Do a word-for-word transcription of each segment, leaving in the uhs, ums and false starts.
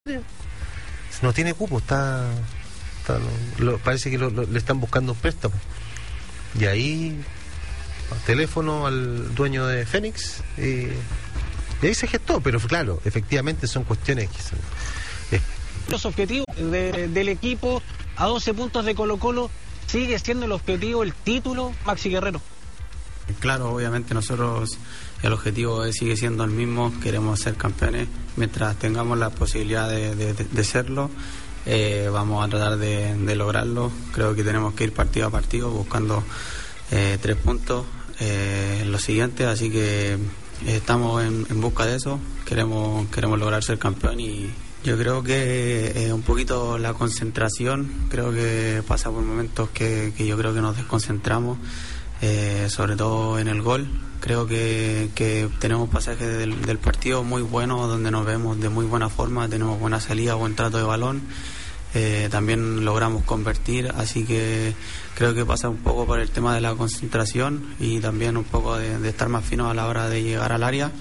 No tiene cupo, está, está lo, parece que lo, lo, le están buscando un préstamo. Y ahí, teléfono al dueño de Fénix, y, y ahí se gestó, pero claro, efectivamente son cuestiones que son... Eh. Los objetivos de, del equipo a doce puntos de Colo-Colo, ¿sigue siendo el objetivo el título, Maxi Guerrero? Claro, obviamente nosotros el objetivo sigue siendo el mismo, queremos ser campeones. Mientras tengamos la posibilidad de, de, de serlo, eh, vamos a tratar de, de lograrlo. Creo que tenemos que ir partido a partido buscando eh, tres puntos eh, en los siguientes, así que estamos en, en busca de eso, queremos, queremos lograr ser campeón. Y yo creo que eh, un poquito la concentración, creo que pasa por momentos que, que yo creo que nos desconcentramos. Eh, sobre todo en el gol, creo que, que tenemos pasajes del, del partido muy buenos, donde nos vemos de muy buena forma, tenemos buena salida, buen trato de balón, eh, también logramos convertir, así que creo que pasa un poco por el tema de la concentración y también un poco de, de estar más fino a la hora de llegar al área.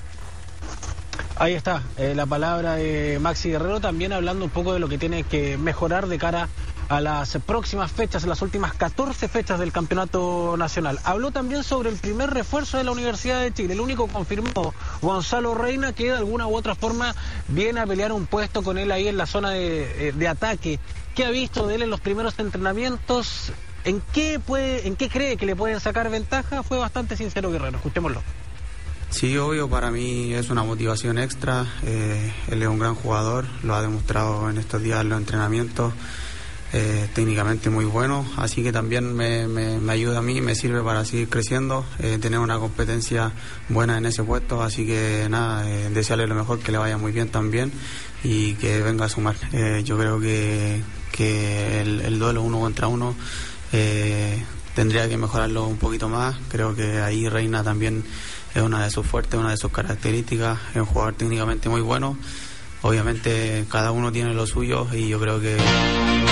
Ahí está, eh, la palabra de Maxi Guerrero, también hablando un poco de lo que tiene que mejorar de cara a las próximas fechas, las últimas catorce fechas del campeonato nacional. Habló también sobre el primer refuerzo de la Universidad de Chile, el único confirmado, Gonzalo Reina, que de alguna u otra forma viene a pelear un puesto con él ahí en la zona de, de ataque. ¿Qué ha visto de él en los primeros entrenamientos? ¿En qué puede, en qué cree que le pueden sacar ventaja? Fue bastante sincero Guerrero, escuchémoslo. Sí, obvio, para mí es una motivación extra, eh, él es un gran jugador, lo ha demostrado en estos días en los entrenamientos. Eh, técnicamente muy bueno, así que también me, me, me ayuda a mí, me sirve para seguir creciendo, eh, tener una competencia buena en ese puesto, así que nada, eh, desearle lo mejor, que le vaya muy bien también y que venga a sumar. Eh, yo creo que, que el, el duelo uno contra uno eh, tendría que mejorarlo un poquito más, creo que ahí Reina también es una de sus fuertes, una de sus características, es un jugador técnicamente muy bueno, obviamente cada uno tiene lo suyo y yo creo que